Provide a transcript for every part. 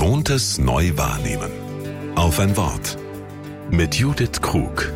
Gewohntes neu wahrnehmen. Auf ein Wort. Mit Judith Krug.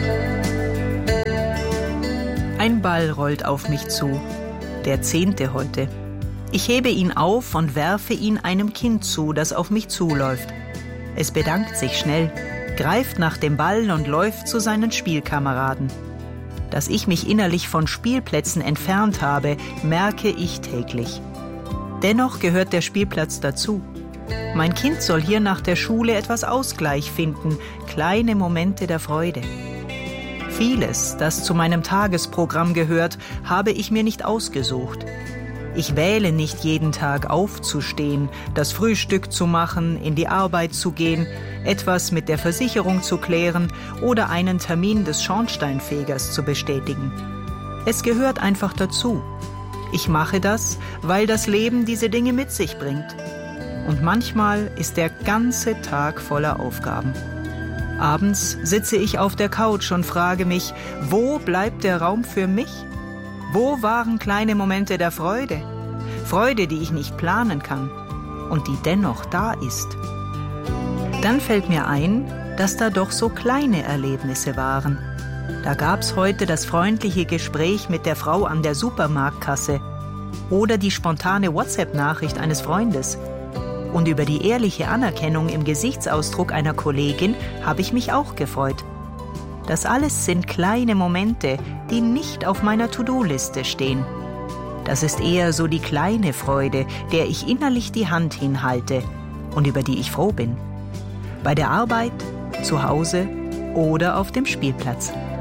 Ein Ball rollt auf mich zu. Der 10. heute. Ich hebe ihn auf und werfe ihn einem Kind zu, das auf mich zuläuft. Es bedankt sich schnell, greift nach dem Ball und läuft zu seinen Spielkameraden. Dass ich mich innerlich von Spielplätzen entfernt habe, merke ich täglich. Dennoch gehört der Spielplatz dazu. Mein Kind soll hier nach der Schule etwas Ausgleich finden, kleine Momente der Freude. Vieles, das zu meinem Tagesprogramm gehört, habe ich mir nicht ausgesucht. Ich wähle nicht jeden Tag aufzustehen, das Frühstück zu machen, in die Arbeit zu gehen, etwas mit der Versicherung zu klären oder einen Termin des Schornsteinfegers zu bestätigen. Es gehört einfach dazu. Ich mache das, weil das Leben diese Dinge mit sich bringt. Und manchmal ist der ganze Tag voller Aufgaben. Abends sitze ich auf der Couch und frage mich, wo bleibt der Raum für mich? Wo waren kleine Momente der Freude? Freude, die ich nicht planen kann und die dennoch da ist. Dann fällt mir ein, dass da doch so kleine Erlebnisse waren. Da gab's heute das freundliche Gespräch mit der Frau an der Supermarktkasse oder die spontane WhatsApp-Nachricht eines Freundes. Und über die ehrliche Anerkennung im Gesichtsausdruck einer Kollegin habe ich mich auch gefreut. Das alles sind kleine Momente, die nicht auf meiner To-Do-Liste stehen. Das ist eher so die kleine Freude, der ich innerlich die Hand hinhalte und über die ich froh bin. Bei der Arbeit, zu Hause oder auf dem Spielplatz.